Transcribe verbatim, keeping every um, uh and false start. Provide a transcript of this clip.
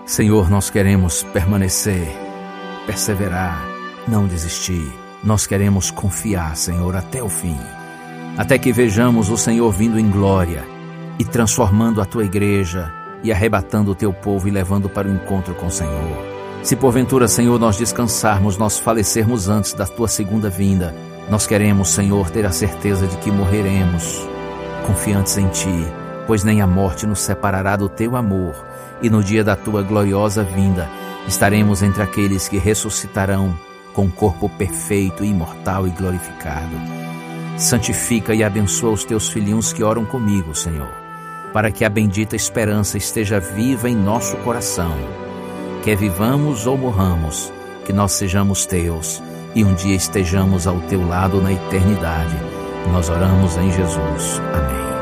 Senhor, nós queremos permanecer, perseverar, não desistir. Nós queremos confiar, Senhor, até o fim, até que vejamos o Senhor vindo em glória e transformando a Tua igreja e arrebatando o Teu povo e levando para o encontro com o Senhor. Se porventura, Senhor, nós descansarmos, nós falecermos antes da Tua segunda vinda, nós queremos, Senhor, ter a certeza de que morreremos confiantes em Ti, pois nem a morte nos separará do Teu amor, e no dia da Tua gloriosa vinda estaremos entre aqueles que ressuscitarão com corpo perfeito, imortal e glorificado. Santifica e abençoa os Teus filhinhos que oram comigo, Senhor, para que a bendita esperança esteja viva em nosso coração. Quer vivamos ou morramos, que nós sejamos Teus e um dia estejamos ao Teu lado na eternidade. Nós oramos em Jesus. Amém.